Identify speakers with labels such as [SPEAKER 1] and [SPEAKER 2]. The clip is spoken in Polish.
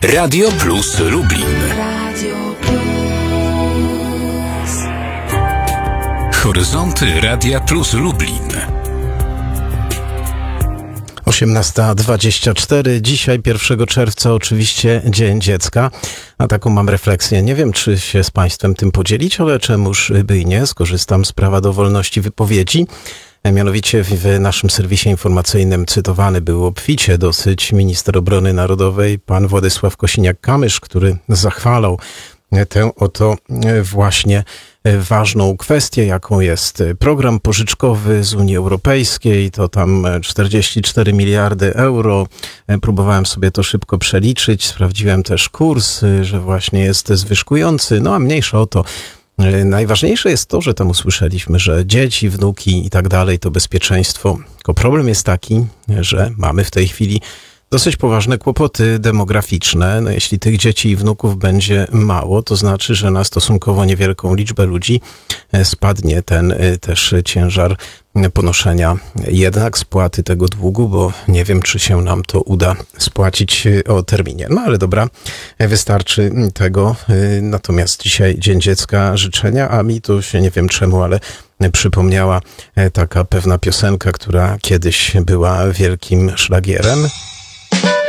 [SPEAKER 1] Radio Plus Lublin. Horyzonty Radia Plus Lublin.
[SPEAKER 2] 18:24. Dzisiaj 1 czerwca oczywiście Dzień Dziecka. A taką mam refleksję. Nie wiem, czy się z Państwem tym podzielić, ale czemuż by i nie. Skorzystam z prawa do wolności wypowiedzi. Mianowicie w naszym serwisie informacyjnym cytowany był obficie dosyć minister obrony narodowej, pan Władysław Kosiniak-Kamysz, który zachwalał tę oto właśnie ważną kwestię, jaką jest program pożyczkowy z Unii Europejskiej. To tam 44 miliardy euro. Próbowałem sobie to szybko przeliczyć. Sprawdziłem też kurs, że właśnie jest zwyżkujący. No a mniejsza o to. Najważniejsze jest to, że tam usłyszeliśmy, że dzieci, wnuki i tak dalej to bezpieczeństwo. Tylko problem jest taki, że mamy w tej chwili dosyć poważne kłopoty demograficzne. No, jeśli tych dzieci i wnuków będzie mało, to znaczy, że na stosunkowo niewielką liczbę ludzi spadnie ten też ciężar ponoszenia jednak spłaty tego długu, bo nie wiem, czy się nam to uda spłacić o terminie. No ale dobra, wystarczy tego. Natomiast dzisiaj Dzień Dziecka, życzenia, a mi to się nie wiem czemu, ale przypomniała taka pewna piosenka, która kiedyś była wielkim szlagierem.